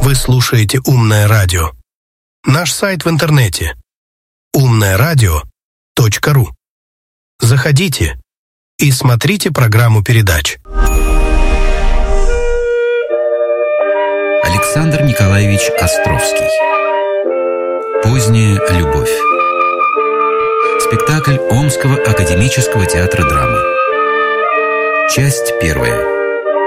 Вы слушаете «Умное радио». Наш сайт в интернете умноерадио.ру. Заходите и смотрите программу передач. Александр Николаевич Островский. «Поздняя любовь». Спектакль Омского академического театра драмы. Часть первая.